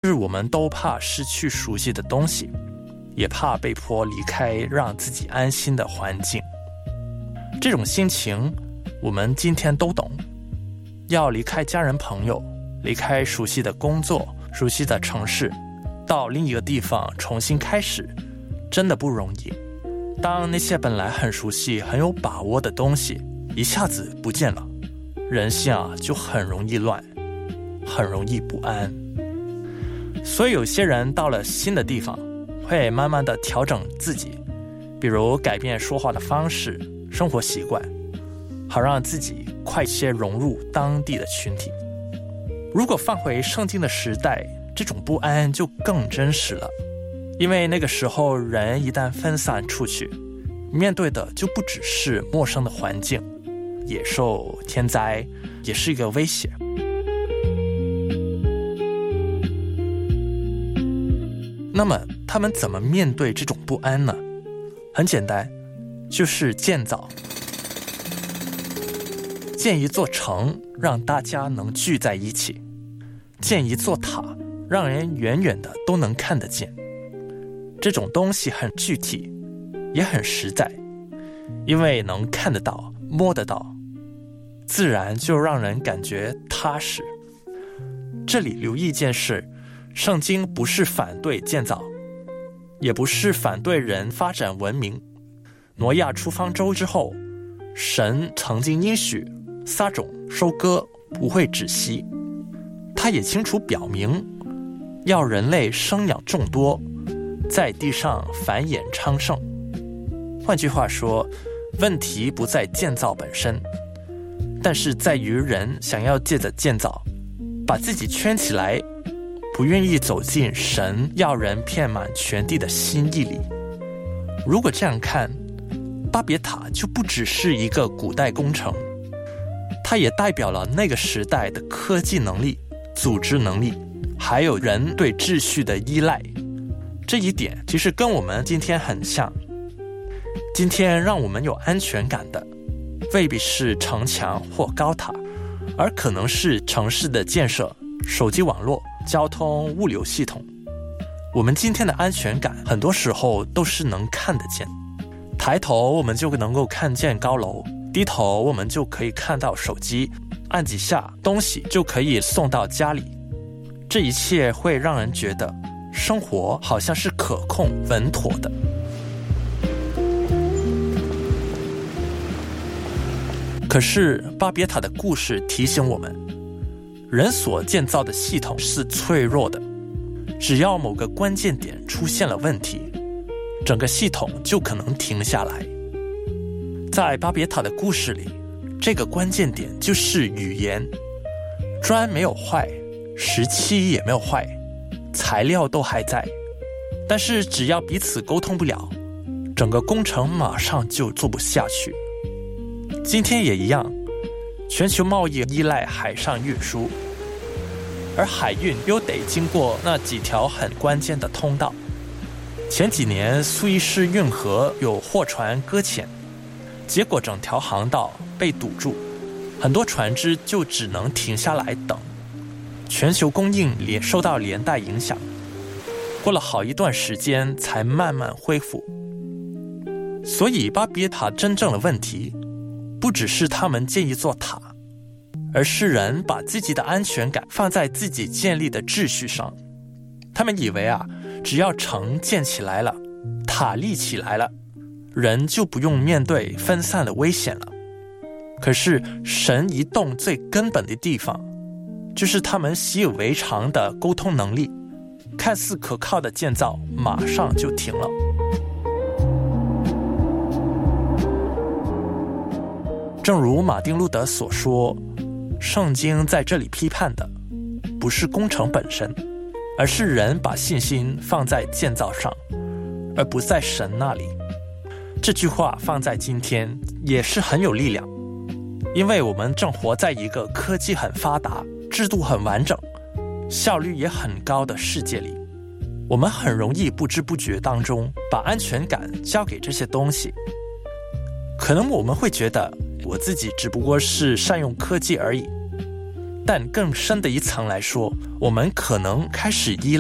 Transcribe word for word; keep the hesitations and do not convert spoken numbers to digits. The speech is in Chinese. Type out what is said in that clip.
是我们都怕失去熟悉的东西，也怕被迫离开让自己安心的环境。这种心情我们今天都懂，要离开家人朋友，离开熟悉的工作，熟悉的城市，到另一个地方重新开始，真的不容易。当那些本来很熟悉很有把握的东西一下子不见了，人心啊就很容易乱，很容易不安。所以有些人到了新的地方会慢慢的调整自己，比如改变说话的方式、生活习惯，好让自己快些融入当地的群体。如果放回圣经的时代，这种不安就更真实了，因为那个时候人一旦分散出去，面对的就不只是陌生的环境，野兽、天灾也是一个威胁。那么他们怎么面对这种不安呢？很简单，就是建造，建一座城让大家能聚在一起，建一座塔让人远远的都能看得见。这种东西很具体也很实在，因为能看得到摸得到，自然就让人感觉踏实。这里留意一件事，圣经不是反对建造，也不是反对人发展文明。挪亚出方舟之后，神曾经应许撒种收割不会止息，他也清楚表明要人类生养众多，在地上繁衍昌盛。换句话说，问题不在建造本身，但是在于人想要借着建造把自己圈起来，不愿意走进神要人遍满全地的心意里。如果这样看，巴别塔就不只是一个古代工程，它也代表了那个时代的科技能力、组织能力，还有人对秩序的依赖。这一点其实跟我们今天很像。今天让我们有安全感的未必是城墙或高塔，而可能是城市的建设、手机网络、交通物流系统。我们今天的安全感很多时候都是能看得见，抬头我们就能够看见高楼，低头我们就可以看到手机，按几下东西就可以送到家里。这一切会让人觉得生活好像是可控稳妥的。可是巴别塔的故事提醒我们，人所建造的系统是脆弱的，只要某个关键点出现了问题，整个系统就可能停下来。在巴别塔的故事里，这个关键点就是语言。砖没有坏，石漆也没有坏，材料都还在，但是只要彼此沟通不了，整个工程马上就做不下去。今天也一样，全球贸易依赖海上运输，而海运又得经过那几条很关键的通道。前几年苏伊士运河有货船搁浅，结果整条航道被堵住，很多船只就只能停下来等，全球供应也受到连带影响，过了好一段时间才慢慢恢复。所以巴别塔真正的问题不只是他们建一座塔，而是人把自己的安全感放在自己建立的秩序上。他们以为啊，只要城建起来了，塔立起来了，人就不用面对分散的危险了。可是神移动最根本的地方，就是他们习以为常的沟通能力，看似可靠的建造马上就停了。正如马丁路德所说，圣经在这里批判的不是工程本身，而是人把信心放在建造上，而不在神那里。这句话放在今天也是很有力量，因为我们正活在一个科技很发达、制度很完整、效率也很高的世界里。我们很容易不知不觉当中把安全感交给这些东西。可能我们会觉得我自己只不过是善用科技而已，但更深的一层来说，我们可能开始依赖